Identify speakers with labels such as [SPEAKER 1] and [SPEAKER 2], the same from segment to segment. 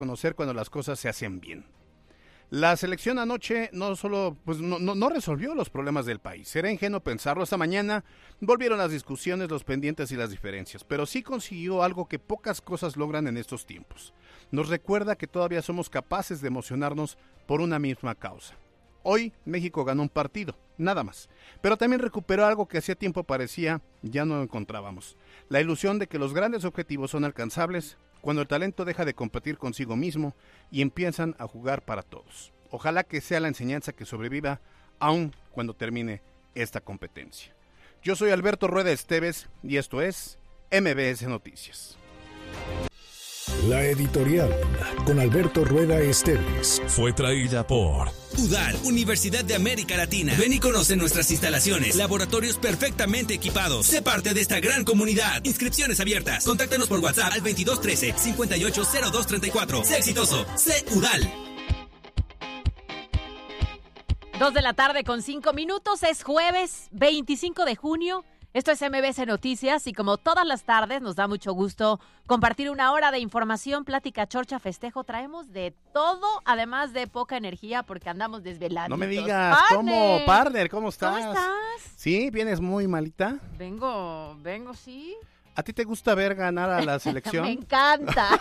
[SPEAKER 1] conocer cuando las cosas se hacen bien. La selección anoche no solo no resolvió los problemas del país. Será ingenuo pensarlo. Esta mañana volvieron las discusiones, los pendientes y las diferencias, pero sí consiguió algo que pocas cosas logran en estos tiempos. Nos recuerda que todavía somos capaces de emocionarnos por una misma causa. Hoy México ganó un partido, nada más, pero también recuperó algo que hacía tiempo parecía ya no encontrábamos. La ilusión de que los grandes objetivos son alcanzables cuando el talento deja de competir consigo mismo y empiezan a jugar para todos. Ojalá que sea la enseñanza que sobreviva aun cuando termine esta competencia. Yo soy Alberto Rueda Esteves y esto es MBS Noticias.
[SPEAKER 2] La editorial con Alberto Rueda Esteves
[SPEAKER 3] fue traída por
[SPEAKER 4] UDAL, Universidad de América Latina. Ven y conoce nuestras instalaciones, laboratorios perfectamente equipados. Sé parte de esta gran comunidad. Inscripciones abiertas. Contáctanos por WhatsApp al 2213-580234. Sé exitoso. Sé UDAL.
[SPEAKER 5] 2 de la tarde con 5 minutos. Es jueves 25 de junio. Esto es MBS Noticias y como todas las tardes nos da mucho gusto compartir una hora de información, plática, chorcha, festejo. Traemos de todo, además de poca energía porque andamos desvelados.
[SPEAKER 1] No me digas, ¿cómo, partner? ¿Cómo estás?
[SPEAKER 5] ¿Cómo estás?
[SPEAKER 1] ¿Sí? ¿Vienes muy malita?
[SPEAKER 5] Vengo, sí.
[SPEAKER 1] ¿A ti te gusta ver ganar a la selección?
[SPEAKER 5] Me encanta.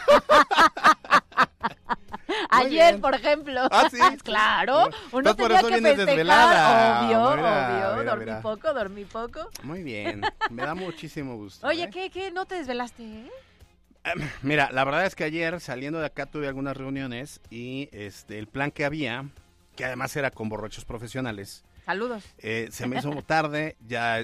[SPEAKER 5] Ayer, por ejemplo.
[SPEAKER 1] ¿Ah, sí?
[SPEAKER 5] Claro. Uno tenía que festejar. Obvio. Dormí poco.
[SPEAKER 1] Muy bien. Me da muchísimo gusto.
[SPEAKER 5] Oye, ¿qué? ¿No te desvelaste,
[SPEAKER 1] Mira, la verdad es que ayer saliendo de acá tuve algunas reuniones y el plan que había, que además era con borrachos profesionales.
[SPEAKER 5] Saludos.
[SPEAKER 1] Se me hizo tarde, ya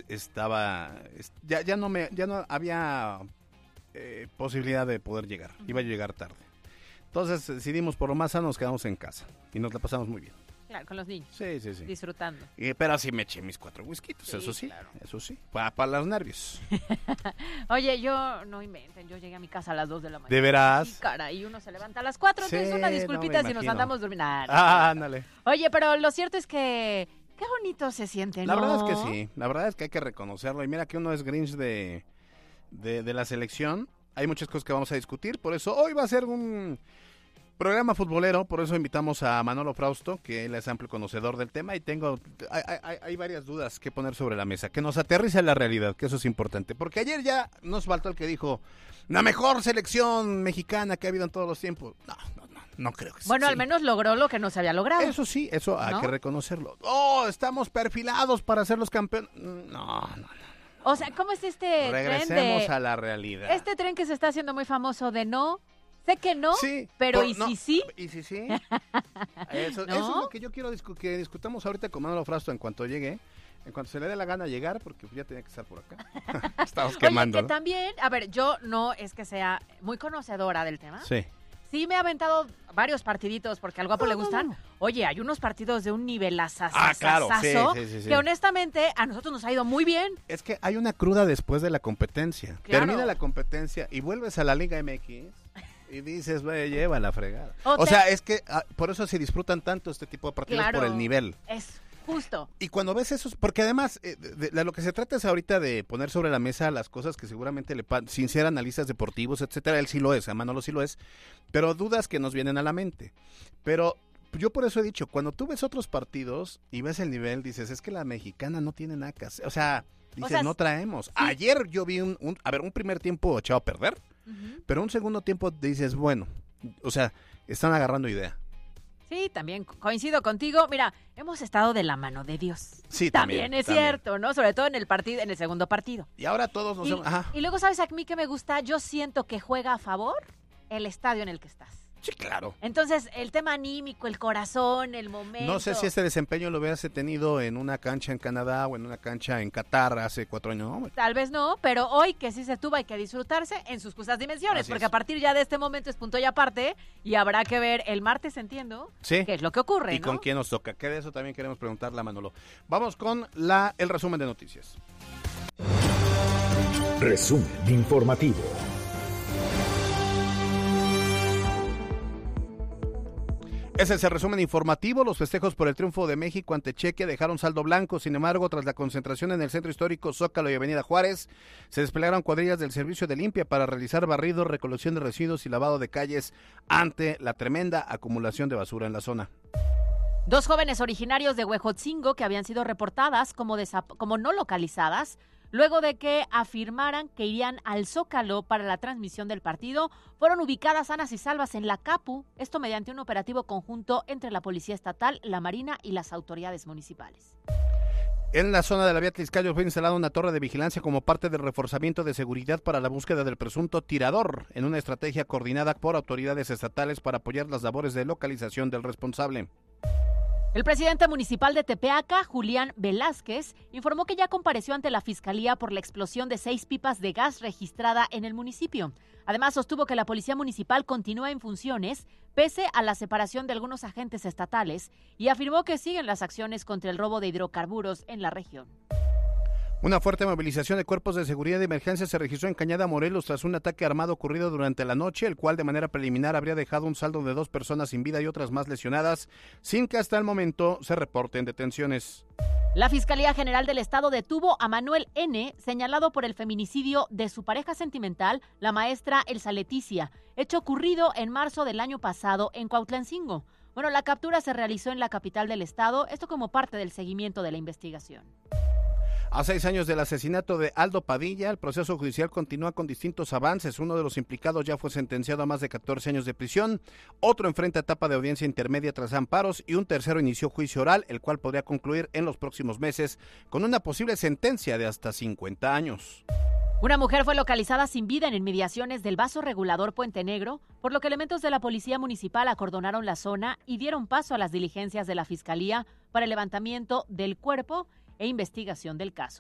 [SPEAKER 1] no había posibilidad de poder llegar. Iba a llegar tarde. Entonces decidimos por lo más sano nos quedamos en casa y nos la pasamos muy bien.
[SPEAKER 5] Claro, con los niños.
[SPEAKER 1] Sí.
[SPEAKER 5] Disfrutando.
[SPEAKER 1] Pero así me eché mis 4 whiskitos, sí, claro. Eso sí, para los nervios.
[SPEAKER 5] Oye, yo no inventen, yo llegué a mi casa a las 2 de la mañana.
[SPEAKER 1] ¿De veras?
[SPEAKER 5] Sí, cara, y uno se levanta a las 4, entonces una disculpita si nos andamos durmiendo.
[SPEAKER 1] Ándale.
[SPEAKER 5] Oye, pero lo cierto es que qué bonito se siente, ¿no?
[SPEAKER 1] La verdad es que sí, la verdad es que hay que reconocerlo. Y mira que uno es Grinch de la selección. Hay muchas cosas que vamos a discutir, por eso hoy va a ser un programa futbolero, por eso invitamos a Manolo Frausto, que él es amplio conocedor del tema y hay varias dudas que poner sobre la mesa, que nos aterrice a la realidad, que eso es importante, porque ayer ya nos faltó el que dijo, la mejor selección mexicana que ha habido en todos los tiempos. No creo que sea.
[SPEAKER 5] Bueno, al menos logró lo que no se había logrado.
[SPEAKER 1] Eso sí, eso hay que reconocerlo. Estamos perfilados para ser los campeones. No.
[SPEAKER 5] O sea, ¿cómo es este
[SPEAKER 1] Regresemos a la realidad.
[SPEAKER 5] Este tren que se está haciendo muy famoso de no, sé que no,
[SPEAKER 1] sí,
[SPEAKER 5] pero
[SPEAKER 1] si
[SPEAKER 5] sí?
[SPEAKER 1] ¿Y si sí? Eso es lo que yo quiero que discutamos ahorita con Manolo Frausto en cuanto llegue, en cuanto se le dé la gana llegar, porque ya tenía que estar por acá. Estamos quemando.
[SPEAKER 5] Oye, que también, a ver, yo no es que sea muy conocedora del tema. Sí me ha aventado varios partiditos porque al guapo le gustan. No. Oye, hay unos partidos de un nivelazazo
[SPEAKER 1] claro. Sí.
[SPEAKER 5] Que honestamente a nosotros nos ha ido muy bien.
[SPEAKER 1] Es que hay una cruda después de la competencia.
[SPEAKER 5] Claro.
[SPEAKER 1] Termina la competencia y vuelves a la Liga MX y dices, güey, lleva la fregada. O sea, es que por eso se disfrutan tanto este tipo de partidos, por el nivel.
[SPEAKER 5] Es justo.
[SPEAKER 1] Y cuando ves esos, porque además de lo que se trata es ahorita de poner sobre la mesa las cosas que seguramente sin ser analistas deportivos, etcétera, él sí lo es, a Manolo sí lo es, pero dudas que nos vienen a la mente. Pero yo por eso he dicho, cuando tú ves otros partidos y ves el nivel, dices, es que la mexicana no tiene nada que hacer. O sea, dices, no traemos. Sí. Ayer yo vi un primer tiempo echado a perder, pero un segundo tiempo dices, bueno, o sea, están agarrando idea.
[SPEAKER 5] Sí, también coincido contigo. Mira, hemos estado de la mano de Dios.
[SPEAKER 1] Sí,
[SPEAKER 5] también es cierto, ¿no? Sobre todo en el segundo partido.
[SPEAKER 1] Y ahora todos nos
[SPEAKER 5] y luego, ¿sabes a mí qué me gusta? Yo siento que juega a favor el estadio en el que estás.
[SPEAKER 1] Sí, claro.
[SPEAKER 5] Entonces, el tema anímico, el corazón, el momento.
[SPEAKER 1] No sé si este desempeño lo hubieras tenido en una cancha en Canadá o en una cancha en Qatar hace 4 años. No,
[SPEAKER 5] tal vez no, pero hoy que sí se tuvo hay que disfrutarse en sus justas dimensiones,
[SPEAKER 1] así
[SPEAKER 5] porque
[SPEAKER 1] es.
[SPEAKER 5] A partir ya de este momento es punto y aparte y habrá que ver el martes, entiendo, qué es lo que ocurre,
[SPEAKER 1] y con quién nos toca. Que de eso también queremos preguntarle a Manolo. Vamos con el resumen de noticias.
[SPEAKER 2] Resumen informativo.
[SPEAKER 1] Ese es el resumen informativo. Los festejos por el triunfo de México ante Chequia dejaron saldo blanco. Sin embargo, tras la concentración en el centro histórico Zócalo y Avenida Juárez, se desplegaron cuadrillas del servicio de limpia para realizar barrido, recolección de residuos y lavado de calles ante la tremenda acumulación de basura en la zona.
[SPEAKER 5] 2 jóvenes originarios de Huejotzingo que habían sido reportadas como no localizadas, luego de que afirmaran que irían al Zócalo para la transmisión del partido, fueron ubicadas sanas y salvas en la CAPU, esto mediante un operativo conjunto entre la Policía Estatal, la Marina y las autoridades municipales.
[SPEAKER 1] En la zona de la vía Tliscayo fue instalada una torre de vigilancia como parte del reforzamiento de seguridad para la búsqueda del presunto tirador, en una estrategia coordinada por autoridades estatales para apoyar las labores de localización del responsable.
[SPEAKER 5] El presidente municipal de Tepeaca, Julián Velázquez, informó que ya compareció ante la Fiscalía por la explosión de 6 pipas de gas registrada en el municipio. Además, sostuvo que la Policía Municipal continúa en funciones pese a la separación de algunos agentes estatales y afirmó que siguen las acciones contra el robo de hidrocarburos en la región.
[SPEAKER 1] Una fuerte movilización de cuerpos de seguridad de emergencia se registró en Cañada, Morelos, tras un ataque armado ocurrido durante la noche, el cual de manera preliminar habría dejado un saldo de 2 personas sin vida y otras más lesionadas, sin que hasta el momento se reporten detenciones.
[SPEAKER 5] La Fiscalía General del Estado detuvo a Manuel N., señalado por el feminicidio de su pareja sentimental, la maestra Elsa Leticia, hecho ocurrido en marzo del año pasado en Cuautlancingo. Bueno, la captura se realizó en la capital del estado, esto como parte del seguimiento de la investigación.
[SPEAKER 1] A 6 años del asesinato de Aldo Padilla, el proceso judicial continúa con distintos avances. Uno de los implicados ya fue sentenciado a más de 14 años de prisión, otro enfrenta etapa de audiencia intermedia tras amparos y un tercero inició juicio oral, el cual podría concluir en los próximos meses con una posible sentencia de hasta 50 años.
[SPEAKER 5] Una mujer fue localizada sin vida en inmediaciones del vaso regulador Puente Negro, por lo que elementos de la Policía Municipal acordonaron la zona y dieron paso a las diligencias de la Fiscalía para el levantamiento del cuerpo e investigación del caso.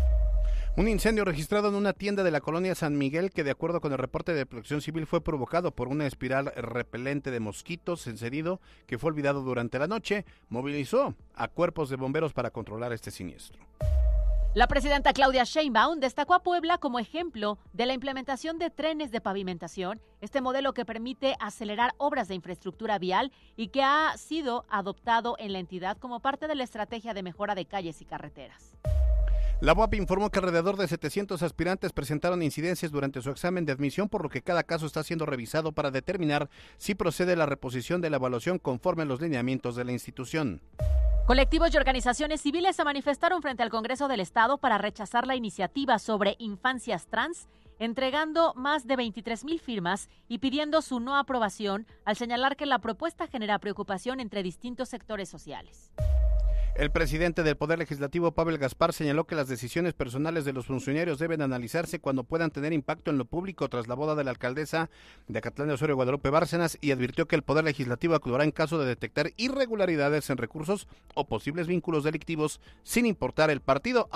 [SPEAKER 1] Un incendio registrado en una tienda de la colonia San Miguel que, de acuerdo con el reporte de Protección Civil, fue provocado por una espiral repelente de mosquitos encendido que fue olvidado durante la noche, movilizó a cuerpos de bomberos para controlar este siniestro.
[SPEAKER 5] La presidenta Claudia Sheinbaum destacó a Puebla como ejemplo de la implementación de trenes de pavimentación, este modelo que permite acelerar obras de infraestructura vial y que ha sido adoptado en la entidad como parte de la estrategia de mejora de calles y carreteras.
[SPEAKER 1] La UAP informó que alrededor de 700 aspirantes presentaron incidencias durante su examen de admisión, por lo que cada caso está siendo revisado para determinar si procede la reposición de la evaluación conforme a los lineamientos de la institución.
[SPEAKER 5] Colectivos y organizaciones civiles se manifestaron frente al Congreso del Estado para rechazar la iniciativa sobre infancias trans, entregando más de 23,000 firmas y pidiendo su no aprobación al señalar que la propuesta genera preocupación entre distintos sectores sociales.
[SPEAKER 1] El presidente del Poder Legislativo, Pavel Gaspar, señaló que las decisiones personales de los funcionarios deben analizarse cuando puedan tener impacto en lo público tras la boda de la alcaldesa de Acatlán de Osorio, Guadalupe Bárcenas, y advirtió que el Poder Legislativo actuará en caso de detectar irregularidades en recursos o posibles vínculos delictivos sin importar el partido.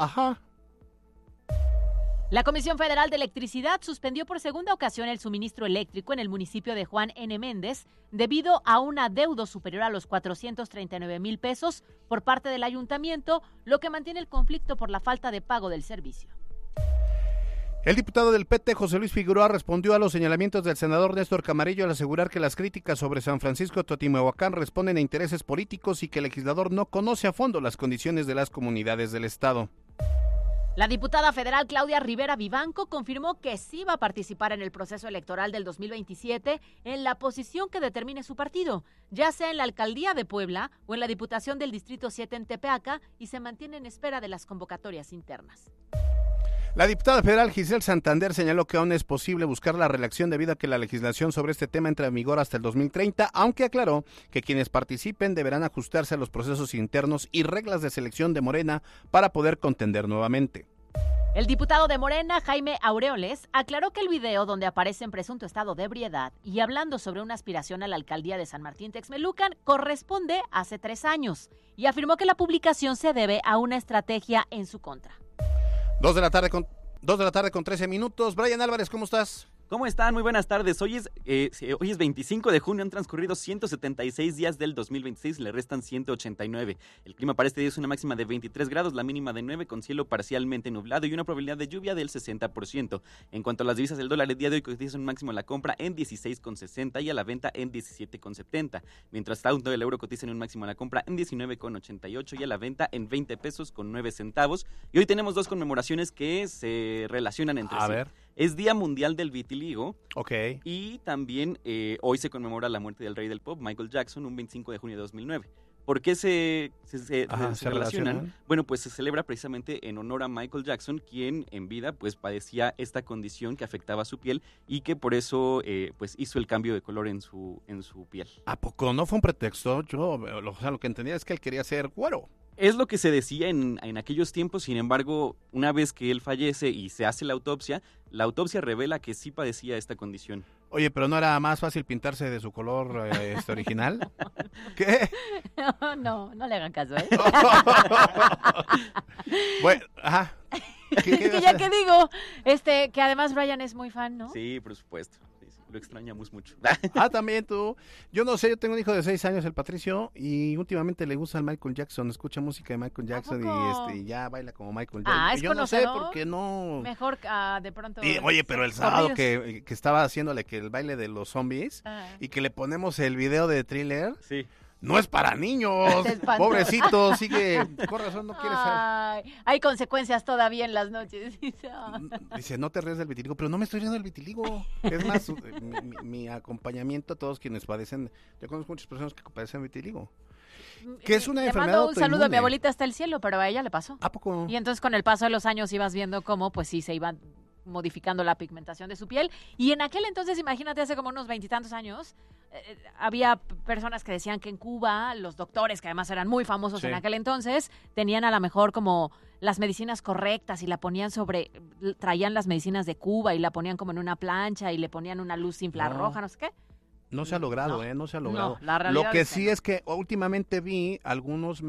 [SPEAKER 5] La Comisión Federal de Electricidad suspendió por segunda ocasión el suministro eléctrico en el municipio de Juan N. Méndez debido a un adeudo superior a los 439,000 pesos por parte del ayuntamiento, lo que mantiene el conflicto por la falta de pago del servicio.
[SPEAKER 1] El diputado del PT, José Luis Figueroa, respondió a los señalamientos del senador Néstor Camarillo al asegurar que las críticas sobre San Francisco Totimehuacán responden a intereses políticos y que el legislador no conoce a fondo las condiciones de las comunidades del estado.
[SPEAKER 5] La diputada federal Claudia Rivera Vivanco confirmó que sí va a participar en el proceso electoral del 2027 en la posición que determine su partido, ya sea en la alcaldía de Puebla o en la diputación del Distrito 7 en Tepeaca, y se mantiene en espera de las convocatorias internas.
[SPEAKER 1] La diputada federal Giselle Santander señaló que aún es posible buscar la reelección debido a que la legislación sobre este tema entra en vigor hasta el 2030, aunque aclaró que quienes participen deberán ajustarse a los procesos internos y reglas de selección de Morena para poder contender nuevamente.
[SPEAKER 5] El diputado de Morena, Jaime Aureoles, aclaró que el video donde aparece en presunto estado de ebriedad y hablando sobre una aspiración a la alcaldía de San Martín Texmelucan corresponde hace 3 años y afirmó que la publicación se debe a una estrategia en su contra.
[SPEAKER 1] 2 de la tarde con 13 minutos. Brian Álvarez, ¿cómo estás?
[SPEAKER 3] ¿Cómo están? Muy buenas tardes. Hoy es 25 de junio, han transcurrido 176 días del 2026, le restan 189. El clima para este día es una máxima de 23 grados, la mínima de 9, con cielo parcialmente nublado y una probabilidad de lluvia del 60%. En cuanto a las divisas, el dólar el día de hoy cotiza un máximo en la compra en 16,60 y a la venta en 17,70. Mientras tanto, el euro cotiza en un máximo en la compra en 19,88 y a la venta en 20 pesos con 9 centavos. Y hoy tenemos dos conmemoraciones que se relacionan entre sí.
[SPEAKER 1] A ver.
[SPEAKER 3] Es Día Mundial del Vitiligo.
[SPEAKER 1] Ok.
[SPEAKER 3] Y también hoy se conmemora la muerte del rey del pop, Michael Jackson, un 25 de junio de 2009. ¿Por qué se relacionan? Bueno, pues se celebra precisamente en honor a Michael Jackson, quien en vida pues padecía esta condición que afectaba su piel y que por eso pues hizo el cambio de color en su piel.
[SPEAKER 1] ¿A poco no fue un pretexto? Yo, lo que entendía es que él quería ser güero.
[SPEAKER 3] Es lo que se decía en aquellos tiempos, sin embargo, una vez que él fallece y se hace la autopsia revela que sí padecía esta condición.
[SPEAKER 1] Oye, pero ¿no era más fácil pintarse de su color original? ¿Qué?
[SPEAKER 5] No le hagan caso, ¿eh?
[SPEAKER 1] Bueno, ajá.
[SPEAKER 5] Que ya que digo, que además Brian es muy fan, ¿no?
[SPEAKER 3] Sí, por supuesto. Lo extrañamos mucho.
[SPEAKER 1] También tú. Yo no sé, yo tengo un hijo de 6 años, el Patricio, y últimamente le gusta el Michael Jackson, escucha música de Michael Jackson y ya baila como Michael Jackson.
[SPEAKER 5] Es
[SPEAKER 1] yo no sé
[SPEAKER 5] conocedor.
[SPEAKER 1] por qué no.
[SPEAKER 5] Mejor de pronto.
[SPEAKER 1] Oye, pero el sábado que estaba haciéndole que el baile de los zombies y que le ponemos el video de Thriller.
[SPEAKER 3] Sí.
[SPEAKER 1] No es para niños, pobrecito, sigue, por razón no quiere ser.
[SPEAKER 5] Hay consecuencias todavía en las noches.
[SPEAKER 1] Dice, no te ríes del vitiligo, pero no me estoy riendo del vitiligo. Es más, mi acompañamiento a todos quienes padecen, yo conozco muchas personas que padecen vitiligo. Que es una enfermedad
[SPEAKER 5] mando un saludo
[SPEAKER 1] autoinmune.
[SPEAKER 5] a mi abuelita hasta el cielo, pero a ella le pasó.
[SPEAKER 1] ¿A poco?
[SPEAKER 5] Y entonces con el paso de los años ibas viendo cómo, pues sí, se iban modificando la pigmentación de su piel. Y en aquel entonces, imagínate, hace como unos 20 y tantos años, había personas que decían que en Cuba, los doctores, que además eran muy famosos en aquel entonces, tenían a lo mejor como las medicinas correctas y la ponían traían las medicinas de Cuba y la ponían como en una plancha y le ponían una luz infrarroja, no sé qué.
[SPEAKER 1] No se ha logrado, no se ha logrado.
[SPEAKER 5] No, la realidad
[SPEAKER 1] Lo que
[SPEAKER 5] es
[SPEAKER 1] sí es que últimamente vi algunos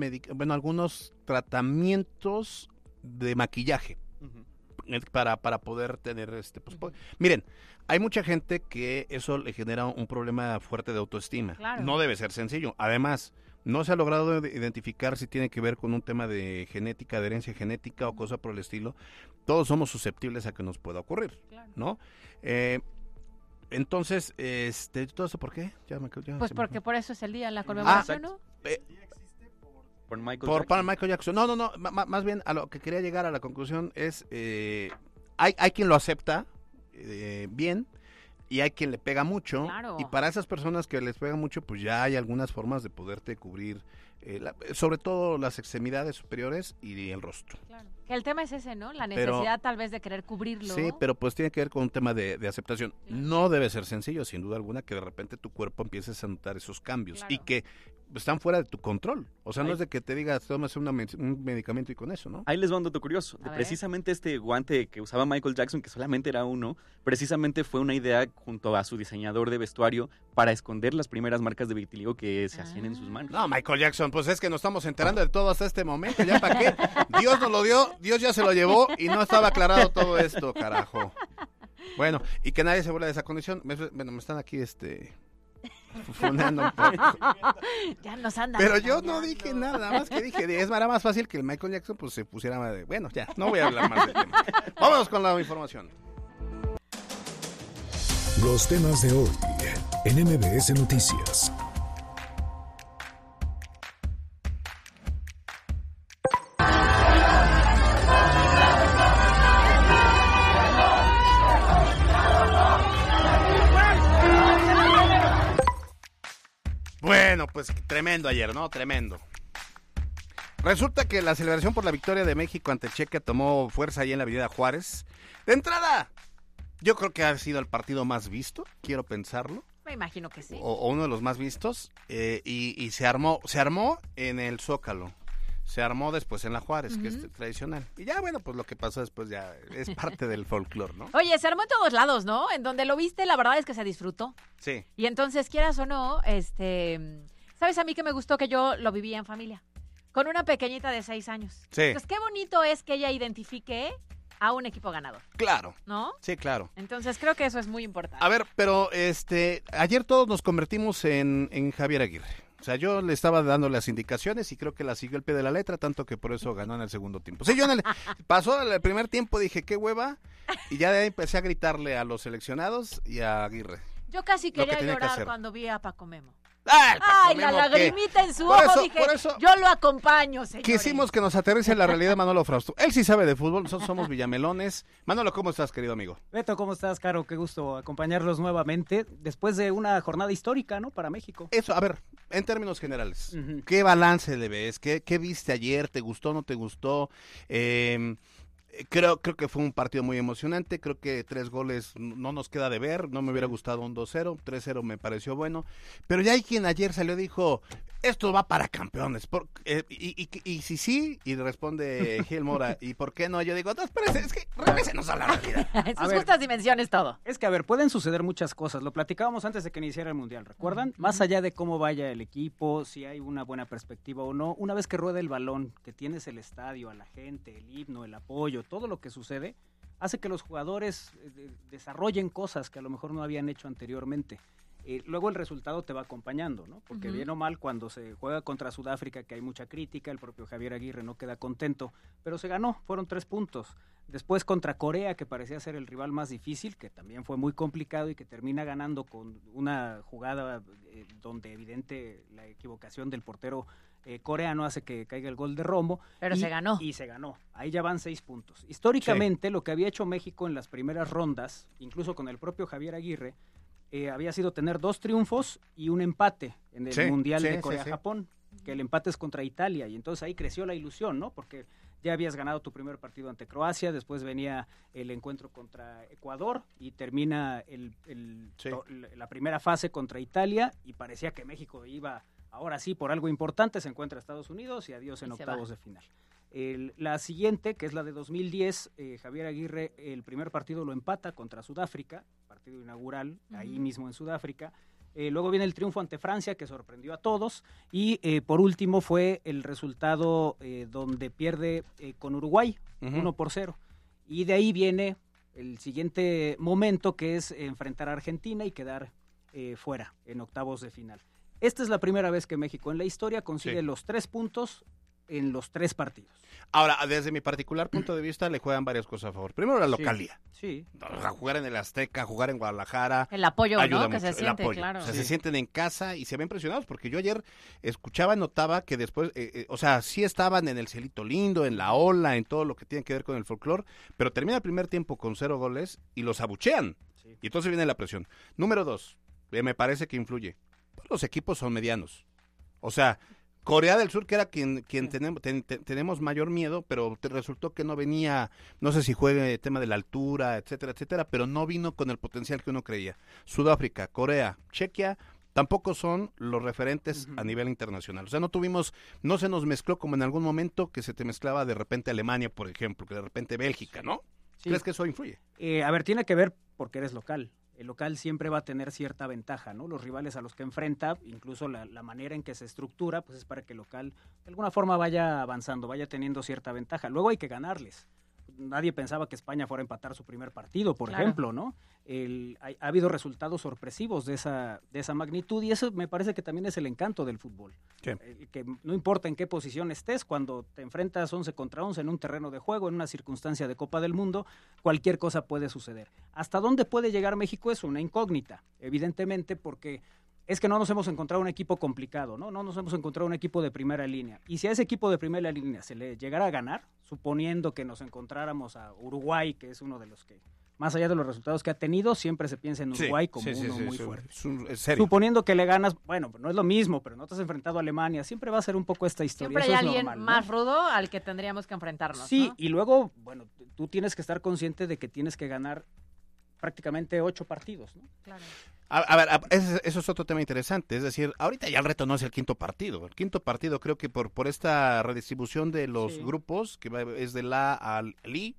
[SPEAKER 1] tratamientos de maquillaje. Para poder tener miren, hay mucha gente que eso le genera un problema fuerte de autoestima.
[SPEAKER 5] Claro.
[SPEAKER 1] No debe ser sencillo. Además, no se ha logrado identificar si tiene que ver con un tema de genética, de herencia genética o cosa por el estilo. Todos somos susceptibles a que nos pueda ocurrir, claro, ¿no? Entonces, ¿todo eso por qué?
[SPEAKER 5] Pues porque por eso es el día, la conmemoración, ¿no?
[SPEAKER 3] Por
[SPEAKER 1] Michael Jackson. No, más bien a lo que quería llegar a la conclusión es, hay quien lo acepta bien y hay quien le pega mucho.
[SPEAKER 5] Claro.
[SPEAKER 1] Y para esas personas que les pega mucho, pues ya hay algunas formas de poderte cubrir, sobre todo las extremidades superiores y el rostro.
[SPEAKER 5] Claro. Que el tema es ese, ¿no? La necesidad tal vez de querer cubrirlo.
[SPEAKER 1] Sí, pero pues tiene que ver con un tema de aceptación. Claro. No debe ser sencillo, sin duda alguna, que de repente tu cuerpo empieces a notar esos cambios. Claro. Y que están fuera de tu control. O sea, no es de que te digas, tomas un medicamento y con eso, ¿no?
[SPEAKER 3] Ahí les va un dato curioso. Precisamente este guante que usaba Michael Jackson, que solamente era uno, precisamente fue una idea junto a su diseñador de vestuario para esconder las primeras marcas de vitiligo que se hacían en sus manos.
[SPEAKER 1] No, Michael Jackson, pues es que nos estamos enterando de todo hasta este momento. ¿Ya para qué? Dios nos lo dio, Dios ya se lo llevó y no estaba aclarado todo esto, carajo. Bueno, y que nadie se burla de esa condición. Bueno, me están aquí, funeando un poco.
[SPEAKER 5] Ya nos andan.
[SPEAKER 1] Pero yo no dije nada más que dije, era más fácil que el Michael Jackson pues se pusiera bueno, ya, no voy a hablar más del tema. Vámonos con la información.
[SPEAKER 2] Los temas de hoy en MBS Noticias.
[SPEAKER 1] Bueno, pues tremendo ayer, ¿no? Tremendo. Resulta que la celebración por la victoria de México ante Chequia tomó fuerza ahí en la Avenida Juárez. De entrada, yo creo que ha sido el partido más visto, quiero pensarlo.
[SPEAKER 5] Me imagino que sí.
[SPEAKER 1] O uno de los más vistos, y se armó en el Zócalo. Se armó después en la Juárez, que es tradicional. Y ya, bueno, pues lo que pasó después ya es parte del folclore, ¿no?
[SPEAKER 5] Oye, se armó en todos lados, ¿no? En donde lo viste, la verdad es que se disfrutó.
[SPEAKER 1] Sí.
[SPEAKER 5] Y entonces, quieras o no, ¿sabes a mí que me gustó que yo lo vivía en familia? Con una pequeñita de 6 años.
[SPEAKER 1] Sí.
[SPEAKER 5] Entonces, qué bonito es que ella identifique a un equipo ganador,
[SPEAKER 1] Claro.
[SPEAKER 5] ¿no?
[SPEAKER 1] Sí, claro.
[SPEAKER 5] Entonces creo que eso es muy importante.
[SPEAKER 1] A ver, pero ayer todos nos convertimos en Javier Aguirre. O sea, yo le estaba dando las indicaciones y creo que la siguió al pie de la letra, tanto que por eso ganó en el segundo tiempo. Sí, pasó el primer tiempo, dije, qué hueva, y ya de ahí empecé a gritarle a los seleccionados y a Aguirre.
[SPEAKER 5] Yo casi
[SPEAKER 1] Lo que
[SPEAKER 5] quería
[SPEAKER 1] tenía que
[SPEAKER 5] llorar
[SPEAKER 1] hacer.
[SPEAKER 5] cuando vi a Paco Memo.
[SPEAKER 1] ¡Ah, el Paco
[SPEAKER 5] Ay, la
[SPEAKER 1] Memo,
[SPEAKER 5] lagrimita en su
[SPEAKER 1] Por
[SPEAKER 5] ojo,
[SPEAKER 1] eso-
[SPEAKER 5] dije,
[SPEAKER 1] por eso-
[SPEAKER 5] yo lo acompaño, señores.
[SPEAKER 1] Quisimos que nos aterrice en la realidad Manolo Frausto. Él sí sabe de fútbol, nosotros somos villamelones. Manolo, ¿cómo estás, querido amigo?
[SPEAKER 6] Beto, ¿cómo estás, Caro? Qué gusto acompañarlos nuevamente después de una jornada histórica, ¿no? Para México.
[SPEAKER 1] Eso, a ver, en términos generales,
[SPEAKER 6] Ujú.
[SPEAKER 1] ¿qué balance le ves? ¿Qué viste ayer? ¿Te gustó, no te gustó? Creo que fue un partido muy emocionante, creo que 3 goles no nos queda de ver, no me hubiera gustado un 2-0, 3-0 me pareció bueno, pero ya hay quien ayer salió y dijo, esto va para campeones, y si sí, y responde Gil Mora, ¿y por qué no? Yo digo, no, espérense, es que regrésenos a la realidad.
[SPEAKER 5] En
[SPEAKER 6] A
[SPEAKER 5] sus
[SPEAKER 6] ver.
[SPEAKER 5] justas dimensiones todo.
[SPEAKER 6] Es que, a ver, pueden suceder muchas cosas. Lo platicábamos antes de que iniciara el Mundial, ¿recuerdan? Más allá de cómo vaya el equipo, si hay una buena perspectiva o no, una vez que rueda el balón, que tienes el estadio, a la gente, el himno, el apoyo, todo lo que sucede, hace que los jugadores desarrollen cosas que a lo mejor no habían hecho anteriormente. Luego el resultado te va acompañando, ¿no? Porque
[SPEAKER 5] Ujú.
[SPEAKER 6] bien o mal, cuando se juega contra Sudáfrica, que hay mucha crítica, el propio Javier Aguirre no queda contento, pero se ganó, fueron 3 puntos. Después contra Corea, que parecía ser el rival más difícil, que también fue muy complicado y que termina ganando con una jugada donde evidente la equivocación del portero coreano hace que caiga el gol de Romo.
[SPEAKER 5] Pero se ganó.
[SPEAKER 6] Y se ganó. Ahí ya van 6 puntos. Históricamente, lo que había hecho México en las primeras rondas, incluso con el propio Javier Aguirre, había sido tener 2 triunfos y un empate en el
[SPEAKER 1] Sí,
[SPEAKER 6] Mundial
[SPEAKER 1] sí,
[SPEAKER 6] de
[SPEAKER 1] sí,
[SPEAKER 6] Corea-Japón, que el empate es contra Italia, y entonces ahí creció la ilusión, ¿no? Porque ya habías ganado tu primer partido ante Croacia, después venía el encuentro contra Ecuador y termina
[SPEAKER 1] Sí.
[SPEAKER 6] la primera fase contra Italia, y parecía que México iba, ahora sí, por algo importante, se encuentra a Estados Unidos y adiós en
[SPEAKER 5] Y se
[SPEAKER 6] octavos
[SPEAKER 5] va.
[SPEAKER 6] de final. La siguiente, que es la de 2010, Javier Aguirre, el primer partido lo empata contra Sudáfrica, partido inaugural, ahí
[SPEAKER 5] Ujú.
[SPEAKER 6] mismo en Sudáfrica. Luego viene el triunfo ante Francia, que sorprendió a todos. Y por último fue el resultado donde pierde con Uruguay,
[SPEAKER 1] Ujú.
[SPEAKER 6] 1-0. Y de ahí viene el siguiente momento, que es enfrentar a Argentina y quedar fuera en octavos de final. Esta es la primera vez que México en la historia consigue
[SPEAKER 1] Sí.
[SPEAKER 6] los 3 puntos en los 3 partidos.
[SPEAKER 1] Ahora, desde mi particular punto de vista, le juegan varias cosas a favor. Primero, la localía.
[SPEAKER 6] Sí.
[SPEAKER 1] O sea, jugar en el Azteca, jugar en Guadalajara,
[SPEAKER 5] El apoyo,
[SPEAKER 1] ayuda
[SPEAKER 5] ¿no? Que
[SPEAKER 1] mucho,
[SPEAKER 5] se
[SPEAKER 1] el
[SPEAKER 5] siente,
[SPEAKER 1] apoyo.
[SPEAKER 5] claro.
[SPEAKER 1] O sea,
[SPEAKER 6] Sí.
[SPEAKER 1] se sienten en casa y se ven presionados, porque yo ayer escuchaba y notaba que después, o sea, sí estaban en el cielito lindo, en la ola, en todo lo que tiene que ver con el folclore, pero termina el primer tiempo con 0 goles y los abuchean.
[SPEAKER 6] Sí.
[SPEAKER 1] Y entonces viene la presión. Número 2, me parece que influye. Los equipos son medianos. O sea, Corea del Sur, que era quien tenemos mayor miedo, pero resultó que no venía, no sé si juegue el tema de la altura, etcétera, etcétera, pero no vino con el potencial que uno creía. Sudáfrica, Corea, Chequia, tampoco son los referentes
[SPEAKER 6] Ujú.
[SPEAKER 1] a nivel internacional. O sea, no se nos mezcló como en algún momento que se te mezclaba de repente Alemania, por ejemplo, que de repente Bélgica, ¿no?
[SPEAKER 6] Sí.
[SPEAKER 1] ¿Crees que eso influye?
[SPEAKER 6] A ver, tiene que ver porque eres local. El local siempre va a tener cierta ventaja, ¿no? Los rivales a los que enfrenta, incluso la manera en que se estructura, pues es para que el local de alguna forma vaya avanzando, vaya teniendo cierta ventaja. Luego hay que ganarles. Nadie pensaba que España fuera a empatar su primer partido, por
[SPEAKER 5] Claro.
[SPEAKER 6] ejemplo, ¿no? Ha habido resultados sorpresivos de esa magnitud, y eso me parece que también es el encanto del fútbol.
[SPEAKER 1] Sí.
[SPEAKER 6] Que no importa en qué posición estés, cuando te enfrentas 11 contra 11 en un terreno de juego, en una circunstancia de Copa del Mundo, cualquier cosa puede suceder. ¿Hasta dónde puede llegar México? Es una incógnita, evidentemente, porque es que no nos hemos encontrado un equipo complicado, ¿no? No nos hemos encontrado un equipo de primera línea. Y si a ese equipo de primera línea se le llegara a ganar, suponiendo que nos encontráramos a Uruguay, que es uno de los que, más allá de los resultados que ha tenido, siempre se piensa en Uruguay como uno muy fuerte.
[SPEAKER 1] Es serio.
[SPEAKER 6] Suponiendo que le ganas, bueno, no es lo mismo, pero no te has enfrentado a Alemania, siempre va a ser un poco esta historia.
[SPEAKER 5] Siempre hay
[SPEAKER 6] eso es
[SPEAKER 5] alguien
[SPEAKER 6] normal, ¿no?
[SPEAKER 5] más rudo al que tendríamos que enfrentarnos,
[SPEAKER 6] Sí,
[SPEAKER 5] ¿no?
[SPEAKER 6] y luego, bueno, tú tienes que estar consciente de que tienes que ganar prácticamente 8 partidos, ¿no?
[SPEAKER 5] Claro.
[SPEAKER 1] A ver, eso es otro tema interesante. Es decir, ahorita ya el reto no es el quinto partido. El quinto partido creo que por esta redistribución de los
[SPEAKER 6] Sí.
[SPEAKER 1] grupos, que es del A al I,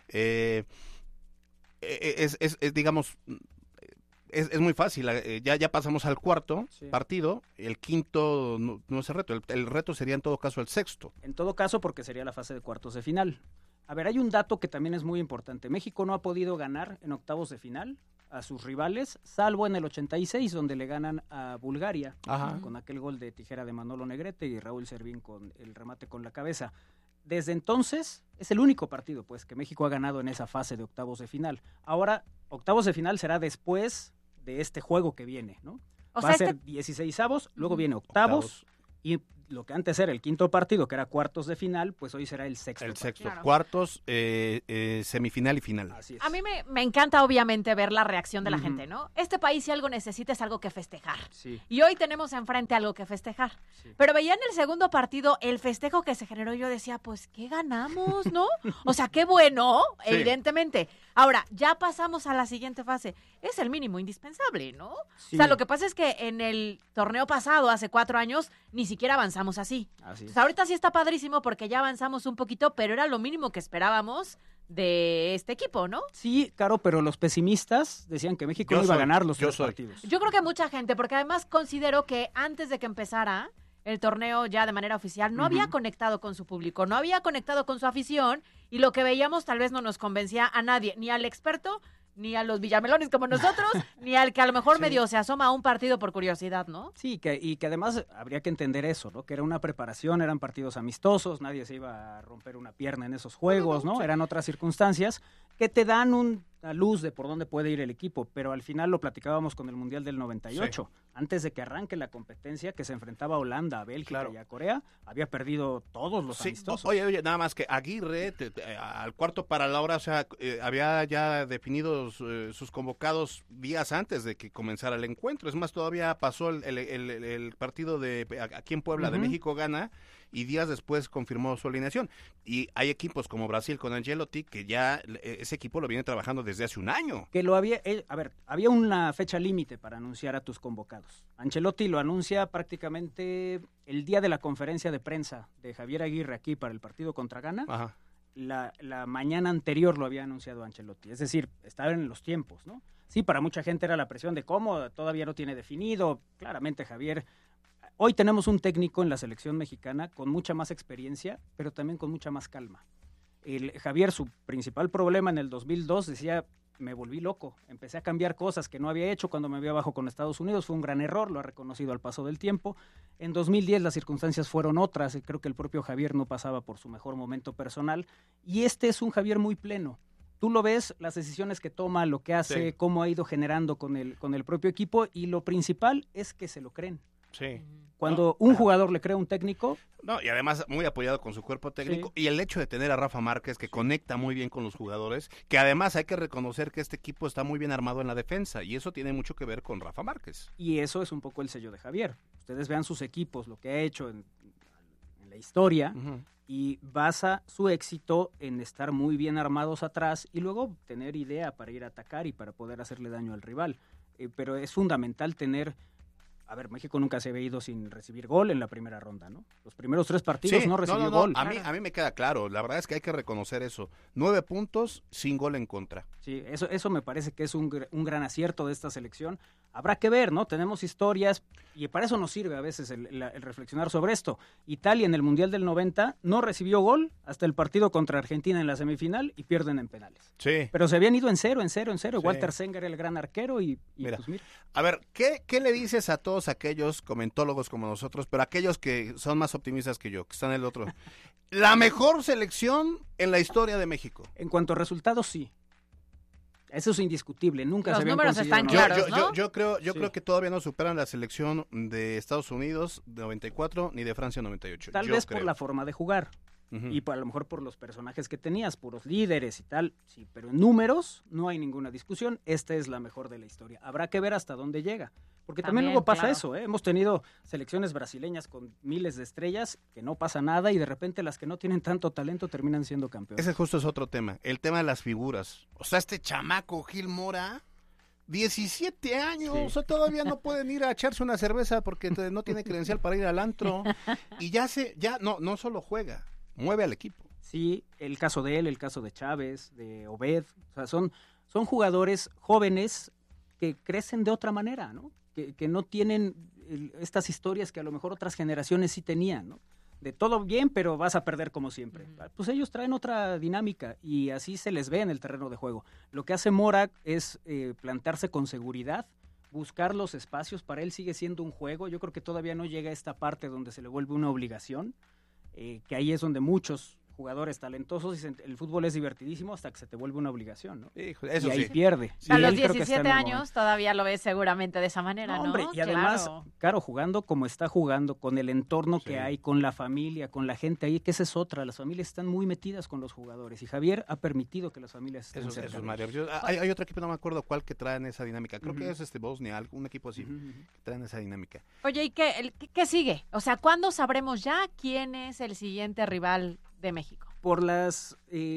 [SPEAKER 1] digamos, es muy fácil. Ya pasamos al cuarto
[SPEAKER 6] Sí.
[SPEAKER 1] partido. El quinto no es el reto. El reto sería en todo caso el sexto.
[SPEAKER 6] En todo caso, porque sería la fase de cuartos de final. A ver, hay un dato que también es muy importante. México no ha podido ganar en octavos de final a sus rivales, salvo en el 86, donde le ganan a Bulgaria, con aquel gol de tijera de Manolo Negrete y Raúl Servín con el remate con la cabeza. Desde entonces, es el único partido pues que México ha ganado en esa fase de octavos de final. Ahora, octavos de final será después de este juego que viene, ¿no? Va a ser 16avos, luego viene octavos, y lo que antes era el quinto partido, que era cuartos de final, pues hoy será el sexto.
[SPEAKER 1] El sexto,
[SPEAKER 5] Claro.
[SPEAKER 1] cuartos, semifinal y final.
[SPEAKER 6] Así es.
[SPEAKER 5] A mí me encanta obviamente ver la reacción de la gente, ¿no? Este país si algo necesita es algo que festejar.
[SPEAKER 6] Sí,
[SPEAKER 5] Y hoy tenemos enfrente algo que festejar.
[SPEAKER 6] sí.
[SPEAKER 5] Pero veía en el segundo partido el festejo que se generó y yo decía, pues, ¿qué ganamos, no? O sea, qué bueno,
[SPEAKER 1] Sí.
[SPEAKER 5] evidentemente. Ahora, ya pasamos a la siguiente fase. Es el mínimo indispensable, ¿no?
[SPEAKER 6] Sí.
[SPEAKER 5] O sea, lo que pasa es que en el torneo pasado, hace 4 años, ni siquiera avanzamos así.
[SPEAKER 6] Así es.
[SPEAKER 5] Pues ahorita sí está padrísimo porque ya avanzamos un poquito, pero era lo mínimo que esperábamos de este equipo, ¿no?
[SPEAKER 6] Sí, Caro, pero los pesimistas decían que México
[SPEAKER 1] Yo
[SPEAKER 6] no iba a
[SPEAKER 1] soy,
[SPEAKER 6] ganar los
[SPEAKER 1] yo
[SPEAKER 6] 3
[SPEAKER 1] soy.
[SPEAKER 6] partidos.
[SPEAKER 5] Yo creo que mucha gente, porque además considero que antes de que empezara el torneo ya de manera oficial, no había conectado con su público, no había conectado con su afición y lo que veíamos tal vez no nos convencía a nadie, ni al experto, ni a los villamelones como nosotros, ni al que a lo mejor
[SPEAKER 6] Sí.
[SPEAKER 5] medio se asoma a un partido por curiosidad, ¿no?
[SPEAKER 6] Sí, y que además habría que entender eso, ¿no? Que era una preparación, eran partidos amistosos, nadie se iba a romper una pierna en esos juegos, ¿no? Eran otras circunstancias que te dan una luz de por dónde puede ir el equipo, pero al final lo platicábamos con el Mundial del 98. Antes de que arranque la competencia, que se enfrentaba a Holanda, a Bélgica
[SPEAKER 1] Claro.
[SPEAKER 6] y a Corea, había perdido todos los
[SPEAKER 1] Sí,
[SPEAKER 6] amistosos.
[SPEAKER 1] oye, nada más que Aguirre, al cuarto para la hora, o sea, había ya definidos sus convocados días antes de que comenzara el encuentro. Es más, todavía pasó el partido de aquí en Puebla de México gana y días después confirmó su alineación. Y hay equipos como Brasil con Ancelotti que ya ese equipo lo viene trabajando desde hace un año.
[SPEAKER 6] Que lo había, había una fecha límite para anunciar a tus convocados. Ancelotti lo anuncia prácticamente el día de la conferencia de prensa de Javier Aguirre aquí para el partido contra Ghana.
[SPEAKER 1] Ajá.
[SPEAKER 6] La mañana anterior lo había anunciado Ancelotti, es decir, estaban en los tiempos, ¿no? Sí, para mucha gente era la presión de cómo todavía no tiene definido. Claramente Javier, hoy tenemos un técnico en la selección mexicana con mucha más experiencia, pero también con mucha más calma. Javier, su principal problema en el 2002 decía, me volví loco, empecé a cambiar cosas que no había hecho cuando me había bajo con Estados Unidos, fue un gran error, lo ha reconocido al paso del tiempo. En 2010 las circunstancias fueron otras, y creo que el propio Javier no pasaba por su mejor momento personal, y este es un Javier muy pleno. Tú lo ves, las decisiones que toma, lo que hace,
[SPEAKER 1] Sí.
[SPEAKER 6] cómo ha ido generando con el propio equipo, y lo principal es que se lo creen.
[SPEAKER 1] Sí.
[SPEAKER 6] Cuando un jugador le cree a un técnico,
[SPEAKER 1] No, y además muy apoyado con su cuerpo técnico. Y el hecho de tener a Rafa Márquez, que conecta muy bien con los jugadores, que además hay que reconocer que este equipo está muy bien armado en la defensa, y eso tiene mucho que ver con Rafa Márquez.
[SPEAKER 6] y eso es un poco el sello de Javier. Ustedes vean sus equipos, lo que ha hecho en la historia,
[SPEAKER 1] Ujú.
[SPEAKER 6] y basa su éxito en estar muy bien armados atrás y luego tener idea para ir a atacar y para poder hacerle daño al rival. Pero es fundamental tener... A ver, México nunca se había ido sin recibir gol en la primera ronda, ¿no? Los primeros 3 partidos no recibió gol.
[SPEAKER 1] A mí me queda claro, la verdad es que hay que reconocer eso. 9 puntos sin gol en contra.
[SPEAKER 6] Sí, eso me parece que es un gran acierto de esta selección. Habrá que ver, ¿no? Tenemos historias y para eso nos sirve a veces el reflexionar sobre esto. Italia en el Mundial del 90 no recibió gol hasta el partido contra Argentina en la semifinal y pierden en penales.
[SPEAKER 1] Sí.
[SPEAKER 6] Pero se habían ido en 0.
[SPEAKER 1] Sí.
[SPEAKER 6] Walter Senga era el gran arquero y
[SPEAKER 1] Mira.
[SPEAKER 6] pues mira.
[SPEAKER 1] A ver, ¿qué le dices a todos aquellos comentólogos como nosotros, pero aquellos que son más optimistas que yo, que están en el otro? La mejor selección en la historia de México.
[SPEAKER 6] En cuanto a resultados, sí. Eso es indiscutible. Nunca
[SPEAKER 5] Los
[SPEAKER 6] se habían
[SPEAKER 5] números
[SPEAKER 6] conseguido
[SPEAKER 5] están
[SPEAKER 6] nada.
[SPEAKER 5] claros, ¿no?
[SPEAKER 1] Yo
[SPEAKER 6] Sí.
[SPEAKER 1] creo que todavía no superan la selección de Estados Unidos de 94 ni de Francia 98.
[SPEAKER 6] Tal
[SPEAKER 1] Yo
[SPEAKER 6] vez
[SPEAKER 1] creo.
[SPEAKER 6] por la forma de jugar.
[SPEAKER 1] Ujú.
[SPEAKER 6] Y a lo mejor por los personajes que tenías, puros líderes y tal, sí, pero en números no hay ninguna discusión, esta es la mejor de la historia. Habrá que ver hasta dónde llega, porque también
[SPEAKER 5] También,
[SPEAKER 6] luego pasa
[SPEAKER 5] claro.
[SPEAKER 6] eso, ¿eh? Hemos tenido selecciones brasileñas con miles de estrellas, que no pasa nada y de repente las que no tienen tanto talento terminan siendo campeones.
[SPEAKER 1] Ese justo es otro tema, el tema de las figuras. O sea, este chamaco Gil Mora, 17 años,
[SPEAKER 6] Sí.
[SPEAKER 1] o sea, todavía no pueden ir a echarse una cerveza porque no tiene credencial para ir al antro. Y no solo juega, mueve al equipo.
[SPEAKER 6] Sí, el caso de él, el caso de Chávez, de Obed, o sea, son jugadores jóvenes que crecen de otra manera, ¿no? Que no tienen estas historias que a lo mejor otras generaciones sí tenían, ¿no? de todo bien, pero vas a perder como siempre. Pues ellos traen otra dinámica y así se les ve en el terreno de juego. Lo que hace Mora es plantarse con seguridad, buscar los espacios. Para él sigue siendo un juego. Yo creo que todavía no llega a esta parte donde se le vuelve una obligación, que ahí es donde muchos jugadores talentosos dicen, el fútbol es divertidísimo hasta que se te vuelve una obligación, ¿no?
[SPEAKER 1] Híjole, eso
[SPEAKER 6] y ahí
[SPEAKER 1] sí.
[SPEAKER 6] pierde.
[SPEAKER 1] Sí.
[SPEAKER 5] A
[SPEAKER 6] Y
[SPEAKER 5] los
[SPEAKER 6] él creo que está en
[SPEAKER 5] 17
[SPEAKER 6] el
[SPEAKER 5] años
[SPEAKER 6] momento.
[SPEAKER 5] todavía lo ves seguramente de esa manera, ¿no?
[SPEAKER 6] Hombre, y además, claro, jugando como está jugando, con el entorno que
[SPEAKER 1] Sí.
[SPEAKER 6] hay, con la familia, con la gente ahí, que esa es otra. Las familias están muy metidas con los jugadores y Javier ha permitido que las familias estén
[SPEAKER 1] Eso
[SPEAKER 6] cerca
[SPEAKER 1] es
[SPEAKER 6] de
[SPEAKER 1] maravilloso. Hay otro equipo, no me acuerdo cuál, que traen esa dinámica. Creo que
[SPEAKER 6] Ujú.
[SPEAKER 1] es Bosnia, un equipo así,
[SPEAKER 6] Ujú.
[SPEAKER 1] que traen esa dinámica.
[SPEAKER 5] Oye, ¿y qué sigue? O sea, ¿cuándo sabremos ya quién es el siguiente rival de México?
[SPEAKER 6] Por las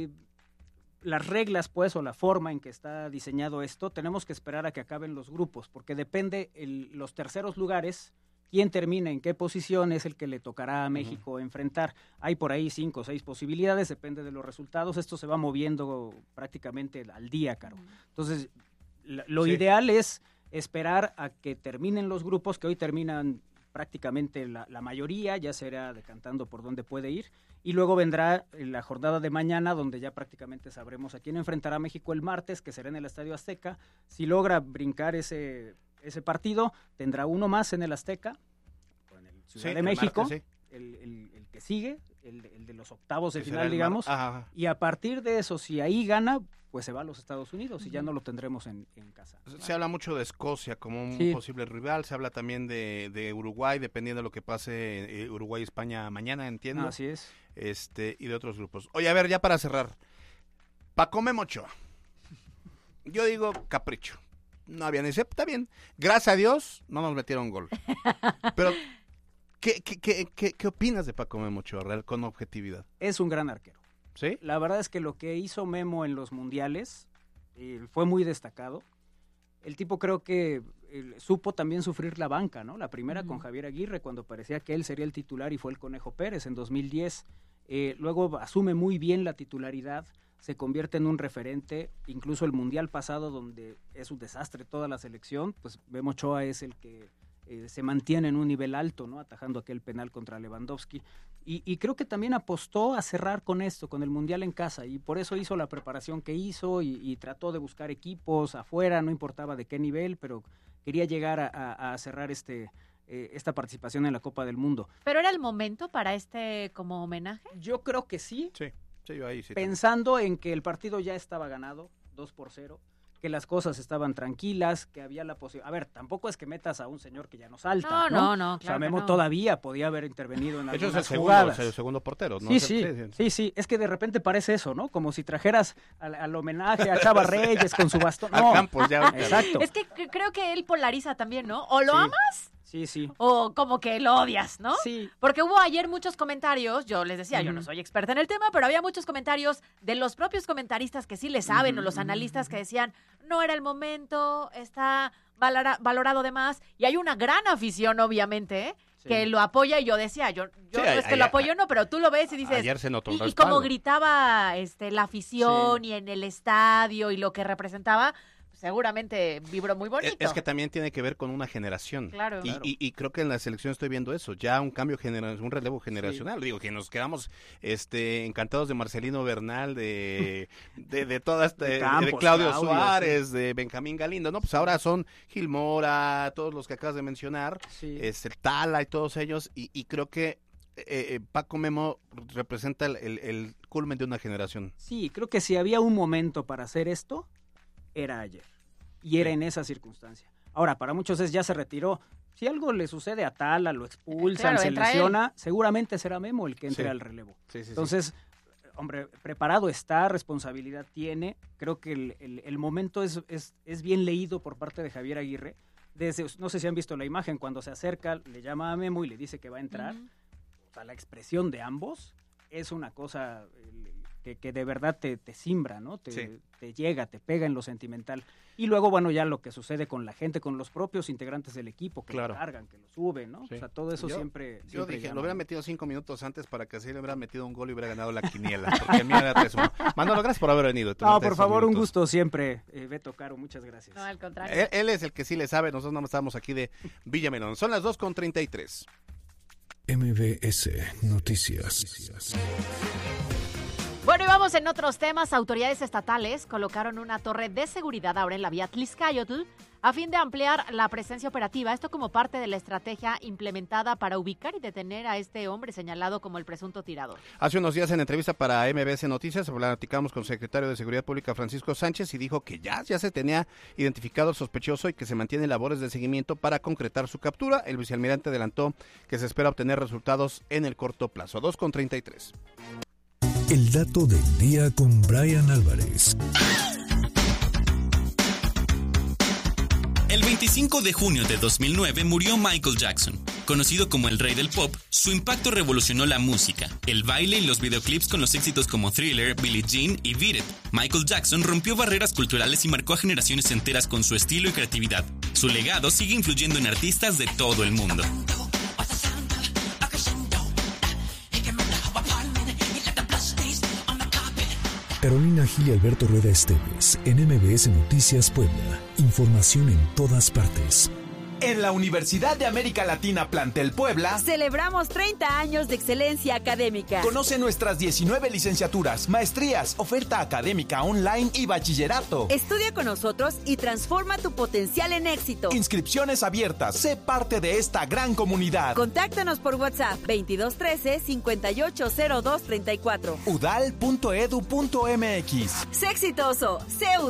[SPEAKER 6] reglas, pues, o la forma en que está diseñado esto, tenemos que esperar a que acaben los grupos, porque depende los terceros lugares, quién termina en qué posición es el que le tocará a México enfrentar. Hay por ahí 5 o 6 posibilidades, depende de los resultados. Esto se va moviendo prácticamente al día, Caro. Entonces, lo
[SPEAKER 1] Sí.
[SPEAKER 6] ideal es esperar a que terminen los grupos, que hoy terminan prácticamente la mayoría, ya se irá decantando por dónde puede ir, y luego vendrá la jornada de mañana, donde ya prácticamente sabremos a quién enfrentará México el martes, que será en el Estadio Azteca. Si logra brincar ese partido, tendrá uno más en el Azteca, o en el Ciudad
[SPEAKER 1] Sí,
[SPEAKER 6] de
[SPEAKER 1] el
[SPEAKER 6] México,
[SPEAKER 1] martes, sí.
[SPEAKER 6] el que sigue, el de los octavos de
[SPEAKER 1] Que será
[SPEAKER 6] final,
[SPEAKER 1] el
[SPEAKER 6] digamos,
[SPEAKER 1] Ajá.
[SPEAKER 6] y a partir de eso, si ahí gana, pues se va a los Estados Unidos y ya no lo tendremos en casa.
[SPEAKER 1] Se habla mucho de Escocia como un
[SPEAKER 6] Sí.
[SPEAKER 1] posible rival, se habla también de Uruguay, dependiendo de lo que pase Uruguay y España mañana, entiendo.
[SPEAKER 6] Así es.
[SPEAKER 1] Y de otros grupos. Oye, a ver, ya para cerrar. Paco Memo Ochoa. Yo digo capricho. No había ni está bien. Gracias a Dios no nos metieron gol. Pero, ¿qué opinas de Paco Memo Ochoa, real, con objetividad?
[SPEAKER 6] Es un gran arquero.
[SPEAKER 1] ¿Sí?
[SPEAKER 6] La verdad es que lo que hizo Memo en los mundiales fue muy destacado. El tipo creo que supo también sufrir la banca, ¿no? La primera con Javier Aguirre, cuando parecía que él sería el titular y fue el Conejo Pérez en 2010. Luego asume muy bien la titularidad, se convierte en un referente. Incluso el mundial pasado, donde es un desastre toda la selección, pues Memo Ochoa es el que se mantiene en un nivel alto, ¿no? Atajando aquel penal contra Lewandowski. Y creo que también apostó a cerrar con esto, con el Mundial en casa, y por eso hizo la preparación que hizo y trató de buscar equipos afuera, no importaba de qué nivel, pero quería llegar a cerrar esta participación en la Copa del Mundo.
[SPEAKER 5] ¿Pero era el momento para como homenaje?
[SPEAKER 6] Yo creo que sí,
[SPEAKER 1] Sí, yo ahí sí.
[SPEAKER 6] pensando en que el partido ya estaba ganado, 2-0, que las cosas estaban tranquilas, que había la posibilidad. A ver, tampoco es que metas a un señor que ya no salta,
[SPEAKER 5] No,
[SPEAKER 6] O sea,
[SPEAKER 5] claro que
[SPEAKER 6] Memo
[SPEAKER 5] no.
[SPEAKER 6] todavía podía haber intervenido en
[SPEAKER 1] De hecho,
[SPEAKER 6] algunas
[SPEAKER 1] es
[SPEAKER 6] jugadas.
[SPEAKER 1] el segundo portero, ¿no?
[SPEAKER 6] Sí. Es que de repente parece eso, ¿no? Como si trajeras al homenaje a Chava Reyes con su bastón.
[SPEAKER 1] A
[SPEAKER 6] No,
[SPEAKER 1] Campos, ya.
[SPEAKER 6] exacto.
[SPEAKER 5] Es que creo que él polariza también, ¿no? O lo
[SPEAKER 6] Sí.
[SPEAKER 5] amas
[SPEAKER 6] Sí.
[SPEAKER 5] o como que lo odias, ¿no?
[SPEAKER 6] Sí.
[SPEAKER 5] Porque hubo ayer muchos comentarios, yo les decía, yo no
[SPEAKER 6] Ujú.
[SPEAKER 5] soy experta en el tema, pero había muchos comentarios de los propios comentaristas que sí le saben o los analistas que decían, no era el momento, está valorado de más. Y hay una gran afición, obviamente,
[SPEAKER 6] Sí.
[SPEAKER 5] que lo apoya y yo decía, yo
[SPEAKER 1] Sí,
[SPEAKER 5] no es que lo apoyo, no, pero tú lo ves y dices...
[SPEAKER 1] Ayer se notó un
[SPEAKER 5] Y como
[SPEAKER 1] respaldo.
[SPEAKER 5] gritaba la afición
[SPEAKER 6] Sí.
[SPEAKER 5] y en el estadio y lo que representaba, seguramente vibró muy bonito.
[SPEAKER 1] Es que también tiene que ver con una generación.
[SPEAKER 5] Claro.
[SPEAKER 1] Y creo que en la selección estoy viendo eso, ya un cambio generacional, un relevo generacional. Digo, que nos quedamos encantados de Marcelino Bernal, de todas,
[SPEAKER 6] De
[SPEAKER 1] de
[SPEAKER 6] Campos,
[SPEAKER 1] Claudio
[SPEAKER 6] Claudio,
[SPEAKER 1] Suárez, de Benjamín Galindo, ¿no? Pues ahora son Gil Mora, todos los que acabas de mencionar,
[SPEAKER 6] Sí.
[SPEAKER 1] el Tala y todos ellos, y creo que Paco Memo representa el culmen de una generación.
[SPEAKER 6] Sí, creo que si había un momento para hacer esto, era ayer. Y era en esa circunstancia. Ahora, para muchos ya se retiró. Si algo le sucede a Tala, lo expulsan,
[SPEAKER 5] Claro,
[SPEAKER 6] se
[SPEAKER 5] entra
[SPEAKER 6] lesiona, seguramente será Memo el que entre
[SPEAKER 1] Sí.
[SPEAKER 6] al relevo.
[SPEAKER 1] Sí.
[SPEAKER 6] Entonces, hombre, preparado está, responsabilidad tiene. Creo que el momento es bien leído por parte de Javier Aguirre. No sé si han visto la imagen, cuando se acerca, le llama a Memo y le dice que va a entrar.
[SPEAKER 5] Ujú.
[SPEAKER 6] O sea, la expresión de ambos es una cosa que de verdad te simbra, ¿no?
[SPEAKER 1] Sí.
[SPEAKER 6] Te llega, te pega en lo sentimental. Y luego, bueno, ya lo que sucede con la gente, con los propios integrantes del equipo, que
[SPEAKER 1] Claro.
[SPEAKER 6] lo cargan, que lo suben, ¿no?
[SPEAKER 1] Sí.
[SPEAKER 6] O sea, todo eso
[SPEAKER 1] Yo
[SPEAKER 6] siempre
[SPEAKER 1] dije,
[SPEAKER 6] llama.
[SPEAKER 1] lo hubiera metido 5 minutos antes para que así le hubiera metido un gol y hubiera ganado la quiniela. Porque a mí era 3-1. Manolo, gracias por haber venido.
[SPEAKER 6] No, por favor, un gusto siempre, Beto Caro, muchas gracias.
[SPEAKER 5] No, al contrario.
[SPEAKER 1] Él es el que sí le sabe, nosotros no estamos aquí de Villamelón. Son las 2:33.
[SPEAKER 2] MBS Noticias.
[SPEAKER 5] Bueno, y vamos en otros temas. Autoridades estatales colocaron una torre de seguridad ahora en la vía Tlaxcayotl a fin de ampliar la presencia operativa. Esto como parte de la estrategia implementada para ubicar y detener a este hombre señalado como el presunto tirador.
[SPEAKER 1] Hace unos días en entrevista para MBS Noticias platicamos con el secretario de Seguridad Pública Francisco Sánchez y dijo que ya se tenía identificado el sospechoso y que se mantienen labores de seguimiento para concretar su captura. El vicealmirante adelantó que se espera obtener resultados en el corto plazo. 2:33.
[SPEAKER 2] El dato del día con Brian Álvarez.
[SPEAKER 4] El 25 de junio de 2009 murió Michael Jackson. Conocido como el rey del pop, su impacto revolucionó la música, el baile y los videoclips con los éxitos como Thriller, Billie Jean y Beat It. Michael Jackson rompió barreras culturales y marcó a generaciones enteras con su estilo y creatividad. Su legado sigue influyendo en artistas de todo el mundo.
[SPEAKER 2] Carolina Gil y Alberto Rueda Esteves, en MBS Noticias Puebla. Información en todas partes.
[SPEAKER 7] En la Universidad de América Latina Plantel Puebla
[SPEAKER 8] celebramos 30 años de excelencia académica.
[SPEAKER 7] Conoce nuestras 19 licenciaturas, maestrías, oferta académica online y bachillerato.
[SPEAKER 8] Estudia con nosotros y transforma tu potencial en éxito.
[SPEAKER 7] Inscripciones abiertas. Sé parte de esta gran comunidad.
[SPEAKER 8] Contáctanos por WhatsApp 2213-580234.
[SPEAKER 7] udal.edu.mx.
[SPEAKER 8] Sé exitoso. Sé